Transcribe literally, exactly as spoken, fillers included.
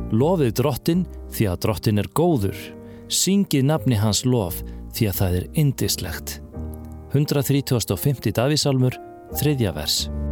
Lofið Drottin því að Drottin er góður. Syngið nafni hans lof því að það er yndislegt. hundrað þrítugasta og fimmta Davíðsálmur, þriðja vers.